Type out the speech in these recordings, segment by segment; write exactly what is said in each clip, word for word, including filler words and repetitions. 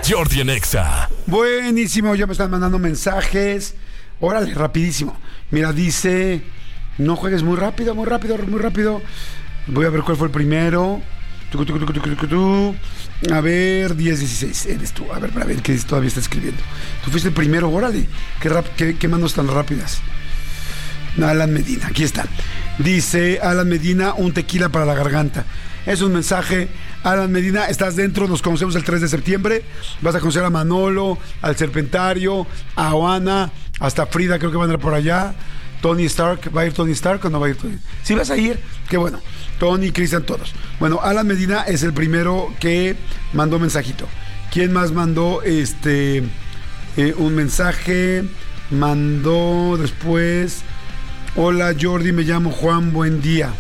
Jordi en Exa. Buenísimo, ya me están mandando mensajes. Órale, rapidísimo. Mira, dice, no juegues muy rápido, muy rápido, muy rápido. Voy a ver cuál fue el primero. Tucu, tucu, tucu, tucu, tucu, tucu. A ver, diez dieciséis, eres tú. A ver, para ver qué todavía está escribiendo. Tú fuiste el primero, órale. Qué, rap, qué, qué manos tan rápidas. Alan Medina, aquí está. Dice Alan Medina, un tequila para la garganta. Es un mensaje. Alan Medina, estás dentro, nos conocemos el tres de septiembre. Vas a conocer a Manolo, al Serpentario, a Oana, hasta Frida, creo que van a ir por allá. Tony Stark, ¿va a ir Tony Stark o no va a ir Tony? Si vas a ir, qué bueno. Tony, Cristian, todos. Bueno, Alan Medina es el primero que mandó mensajito. ¿Quién más mandó este eh, un mensaje? Mandó después: hola Jordi, me llamo Juan, buen día.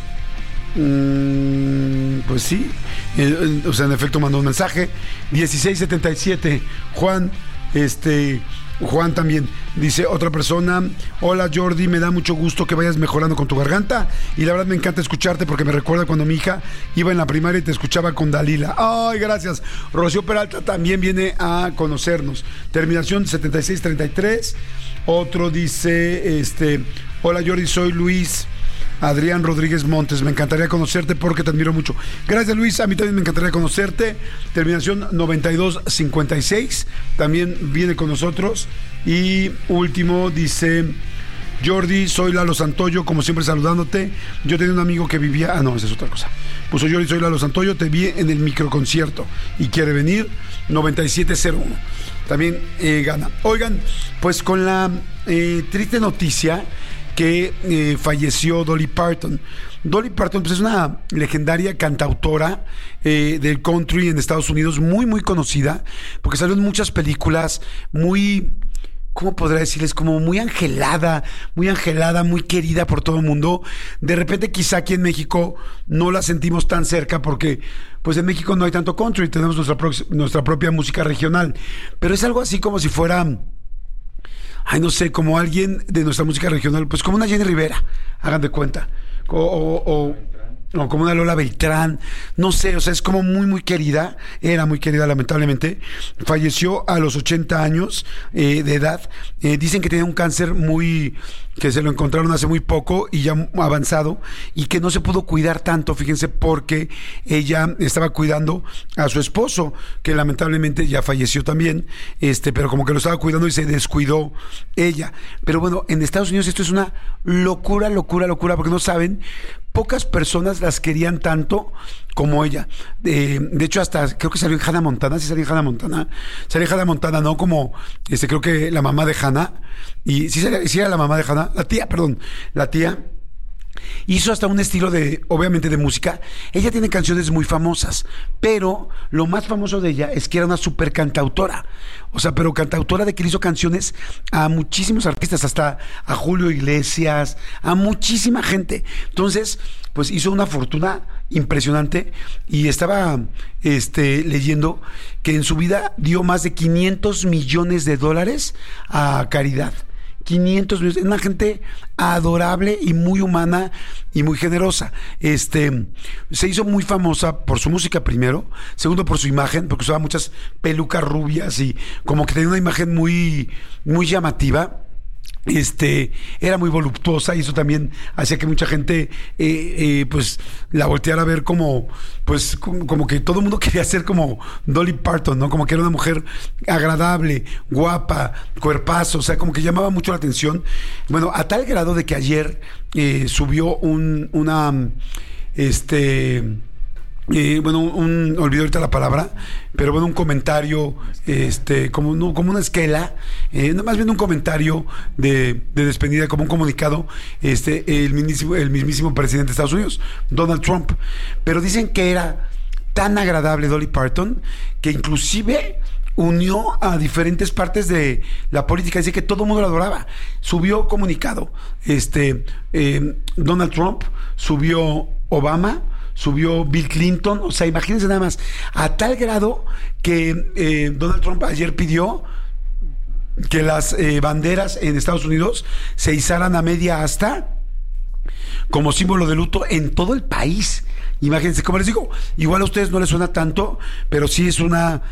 Mm, pues sí, eh, o sea, en efecto mandó un mensaje. Dieciséis setenta y siete, Juan, este... Juan también dice otra persona: hola Jordi, me da mucho gusto que vayas mejorando con tu garganta y la verdad me encanta escucharte porque me recuerda cuando mi hija iba en la primaria y te escuchaba con Dalila. Ay, gracias. Rocío Peralta también viene a conocernos. Terminación setenta y seis treinta y tres. Otro dice, este, hola Jordi, soy Luis Adrián Rodríguez Montes, me encantaría conocerte porque te admiro mucho. Gracias Luis, a mí también me encantaría conocerte. Terminación noventa y dos cincuenta y seis, también viene con nosotros. Y último dice: Jordi, soy Lalo Santoyo, como siempre saludándote. Yo tenía un amigo que vivía... Ah, no, esa es otra cosa. Puso: Jordi, soy Lalo Santoyo, te vi en el microconcierto y quiere venir. Noventa y siete cero uno, también eh, gana. Oigan, pues con la eh, triste noticia que eh, falleció Dolly Parton. Dolly Parton pues, es una legendaria cantautora eh, del country en Estados Unidos, muy muy conocida, porque salió en muchas películas, muy, ¿cómo podría decirles? Como muy angelada, muy angelada, muy querida por todo el mundo. De repente quizá aquí en México no la sentimos tan cerca porque pues en México no hay tanto country, tenemos nuestra, pro- nuestra propia música regional, pero es algo así como si fuera... Ay, no sé, como alguien de nuestra música regional, pues como una Jenny Rivera, hagan de cuenta, o, o, o, o como una Lola Beltrán, no sé, o sea, es como muy, muy querida, era muy querida lamentablemente, falleció a los ochenta años eh, de edad. Eh, dicen que tenía un cáncer muy, que se lo encontraron hace muy poco y ya avanzado, y que no se pudo cuidar tanto, fíjense, porque ella estaba cuidando a su esposo, que lamentablemente ya falleció también, este, pero como que lo estaba cuidando y se descuidó ella. Pero bueno, en Estados Unidos esto es una locura, locura, locura, porque no saben, pocas personas las querían tanto como ella. Eh, de hecho, hasta creo que salió en Hannah Montana, sí salió en Hannah Montana, salió en Hannah Montana, no como, este, creo que la mamá de Hannah, y sí, salía, sí era la mamá de Hannah, la tía, perdón, la tía. Hizo hasta un estilo de, obviamente, de música. Ella tiene canciones muy famosas, pero lo más famoso de ella es que era una super cantautora. O sea, pero cantautora de que le hizo canciones a muchísimos artistas, hasta a Julio Iglesias, a muchísima gente. Entonces, pues hizo una fortuna impresionante y estaba este, leyendo que en su vida dio más de quinientos millones de dólares a caridad. quinientos millones, una gente adorable y muy humana y muy generosa. Este, se hizo muy famosa por su música primero, segundo por su imagen, porque usaba muchas pelucas rubias y como que tenía una imagen muy, muy llamativa. Este, era muy voluptuosa y eso también hacía que mucha gente eh, eh, pues la volteara a ver como pues como, como que todo el mundo quería ser como Dolly Parton, ¿no? Como que era una mujer agradable, guapa, cuerpazo, o sea, como que llamaba mucho la atención. Bueno, a tal grado de que ayer eh, subió un, una este Eh, bueno, un, olvidé ahorita la palabra, pero bueno, un comentario, este, como, no, como una esquela, eh, más bien un comentario de, de despedida, como un comunicado, este, el mismísimo, el mismísimo presidente de Estados Unidos, Donald Trump. Pero dicen que era tan agradable Dolly Parton que inclusive unió a diferentes partes de la política, dice que todo el mundo la adoraba. Subió comunicado, este, eh, Donald Trump, subió Obama, subió Bill Clinton, o sea, imagínense nada más, a tal grado que eh, Donald Trump ayer pidió que las eh, banderas en Estados Unidos se izaran a media asta como símbolo de luto en todo el país. Imagínense, como les digo, igual a ustedes no les suena tanto, pero sí es una